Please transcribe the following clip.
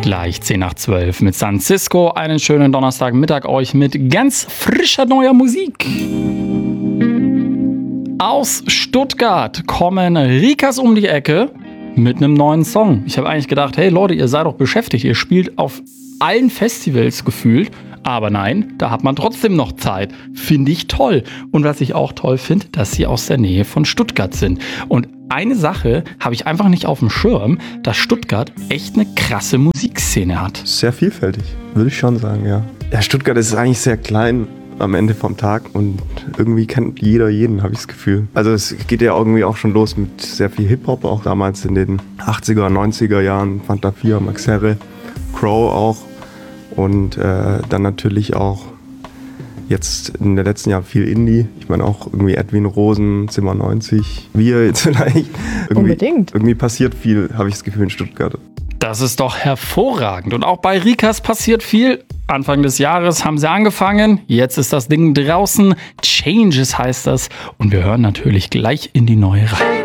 Gleich 10 nach 12 mit San Cisco. Einen schönen Donnerstagmittag euch mit ganz frischer neuer Musik. Aus Stuttgart kommen Rikas um die Ecke mit einem neuen Song. Ich habe eigentlich gedacht, hey Leute, ihr seid doch beschäftigt. Ihr spielt auf allen Festivals gefühlt. Aber nein, da hat man trotzdem noch Zeit. Finde ich toll. Und was ich auch toll finde, dass sie aus der Nähe von Stuttgart sind. Und eine Sache habe ich einfach nicht auf dem Schirm, dass Stuttgart echt eine krasse Musikszene hat. Sehr vielfältig, würde ich schon sagen, ja. Ja, Stuttgart ist eigentlich sehr klein am Ende vom Tag und irgendwie kennt jeder jeden, habe ich das Gefühl. Also es geht ja irgendwie auch schon los mit sehr viel Hip-Hop, auch damals in den 80er, 90er Jahren, Fanta 4, Max Herre, Crow auch. Und dann natürlich auch jetzt in den letzten Jahren viel Indie. Ich meine auch irgendwie Edwin Rosen, Zimmer 90, wir jetzt vielleicht. Unbedingt. Irgendwie passiert viel, habe ich das Gefühl, in Stuttgart. Das ist doch hervorragend. Und auch bei Rikas passiert viel. Anfang des Jahres haben sie angefangen. Jetzt ist das Ding draußen. Changes heißt das. Und wir hören natürlich gleich in die neue Reihe.